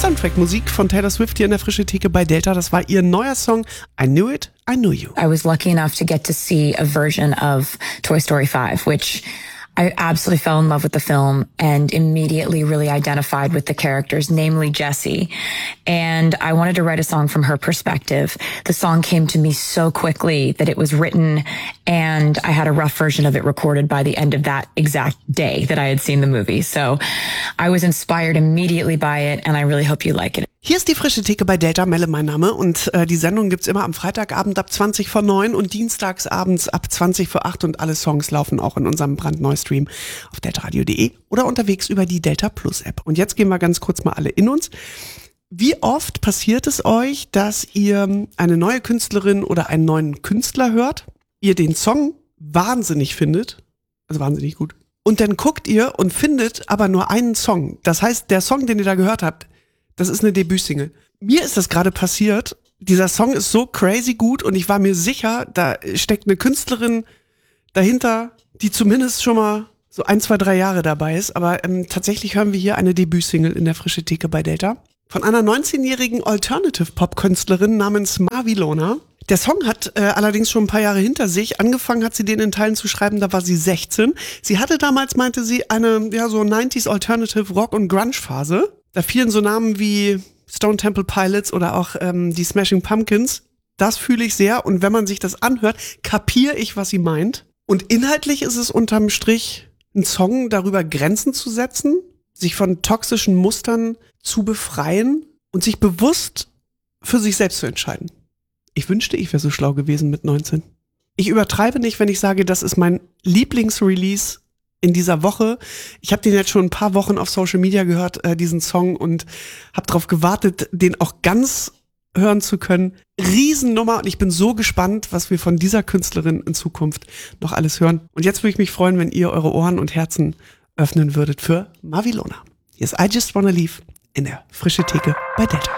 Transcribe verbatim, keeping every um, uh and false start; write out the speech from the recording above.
Soundtrack-Musik von Taylor Swift hier in der Frische Theke bei Delta. Das war ihr neuer Song I Knew It, I Knew You. I was lucky enough to get to see a version of Toy Story five, which I absolutely fell in love with the film and immediately really identified with the characters, namely Jessie. And I wanted to write a song from her perspective. The song came to me so quickly that it was written and I had a rough version of it recorded by the end of that exact day that I had seen the movie. So I was inspired immediately by it and I really hope you like it. Hier ist die Frische Theke bei Delta, Melle mein Name, und äh, die Sendung gibt's immer am Freitagabend ab zwanzig vor neun und dienstags abends ab zwanzig vor acht und alle Songs laufen auch in unserem brandneuen Stream auf deltaradio punkt de oder unterwegs über die Delta Plus App. Und jetzt gehen wir ganz kurz mal alle in uns. Wie oft passiert es euch, dass ihr eine neue Künstlerin oder einen neuen Künstler hört, ihr den Song wahnsinnig findet, also wahnsinnig gut, und dann guckt ihr und findet aber nur einen Song. Das heißt, der Song, den ihr da gehört habt, das ist eine Debütsingle. Mir ist das gerade passiert. Dieser Song ist so crazy gut und ich war mir sicher, da steckt eine Künstlerin dahinter, die zumindest schon mal so ein, zwei, drei Jahre dabei ist. Aber ähm, tatsächlich hören wir hier eine Debütsingle in der Frische Theke bei Delta von einer neunzehnjährigen Alternative-Pop-Künstlerin namens Mavilona. Der Song hat äh, allerdings schon ein paar Jahre hinter sich. Angefangen hat sie den in Teilen zu schreiben, da war sie sechzehn. Sie hatte damals, meinte sie, eine ja so neunziger Alternative Rock- und Grunge-Phase. Da fielen so Namen wie Stone Temple Pilots oder auch ähm, die Smashing Pumpkins. Das fühle ich sehr und wenn man sich das anhört, kapiere ich, was sie meint. Und inhaltlich ist es unterm Strich ein Song darüber, Grenzen zu setzen, sich von toxischen Mustern zu befreien und sich bewusst für sich selbst zu entscheiden. Ich wünschte, ich wäre so schlau gewesen mit neunzehn. Ich übertreibe nicht, wenn ich sage, das ist mein Lieblingsrelease in dieser Woche. Ich habe den jetzt schon ein paar Wochen auf Social Media gehört, äh, diesen Song, und habe darauf gewartet, den auch ganz hören zu können. Riesennummer und ich bin so gespannt, was wir von dieser Künstlerin in Zukunft noch alles hören. Und jetzt würde ich mich freuen, wenn ihr eure Ohren und Herzen öffnen würdet für Mavilona. Hier ist I Just Wanna Leave in der Frische Theke bei Delta.